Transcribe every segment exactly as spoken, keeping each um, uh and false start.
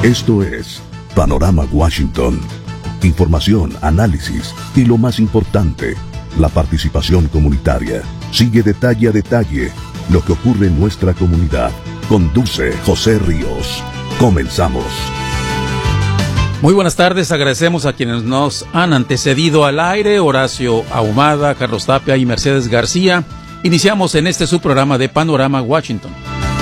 Esto es Panorama Washington. Información, análisis y lo más importante, la participación comunitaria. Sigue detalle a detalle lo que ocurre en nuestra comunidad. Conduce José Ríos. Comenzamos. Muy buenas tardes, agradecemos a quienes nos han antecedido al aire, Horacio Ahumada, Carlos Tapia y Mercedes García. Iniciamos en este su programa de Panorama Washington.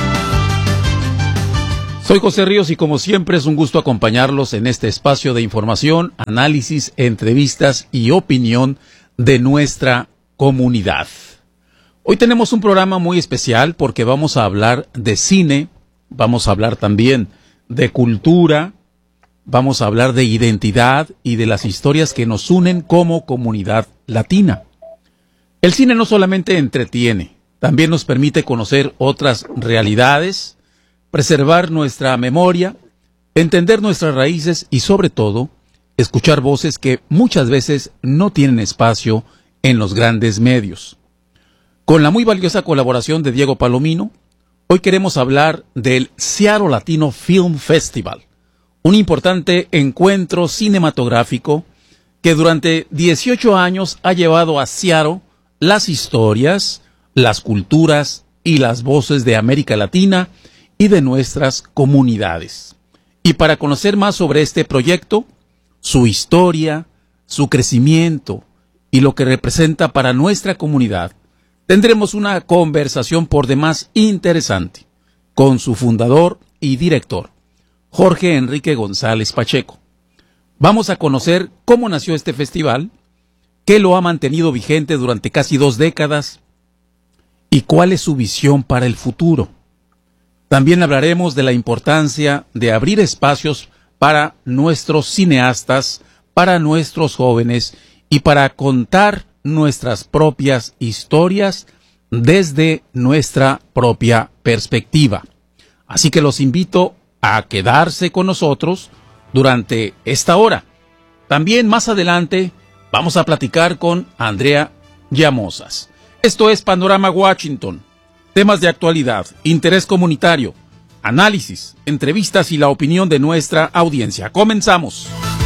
Soy José Ríos y como siempre es un gusto acompañarlos en este espacio de información, análisis, entrevistas y opinión de nuestra comunidad. Hoy tenemos un programa muy especial porque vamos a hablar de cine, vamos a hablar también de cultura, vamos a hablar de identidad y de las historias que nos unen como comunidad latina. El cine no solamente entretiene, también nos permite conocer otras realidades, preservar nuestra memoria, entender nuestras raíces y sobre todo, escuchar voces que muchas veces no tienen espacio en los grandes medios. Con la muy valiosa colaboración de Diego Palomino, hoy queremos hablar del Seattle Latino Film Festival, un importante encuentro cinematográfico que durante dieciocho años ha llevado a Seattle las historias, las culturas y las voces de América Latina y de nuestras comunidades. Y para conocer más sobre este proyecto, su historia, su crecimiento y lo que representa para nuestra comunidad, tendremos una conversación por demás interesante con su fundador y director, Jorge Enrique González Pacheco. Vamos a conocer cómo nació este festival, qué lo ha mantenido vigente durante casi dos décadas y cuál es su visión para el futuro. También hablaremos de la importancia de abrir espacios para nuestros cineastas, para nuestros jóvenes y para contar nuestras propias historias desde nuestra propia perspectiva. Así que los invito a quedarse con nosotros durante esta hora. También más adelante vamos a platicar con Andrea Llamosas. Esto es Panorama Washington. Temas de actualidad, interés comunitario, análisis, entrevistas y la opinión de nuestra audiencia. Comenzamos.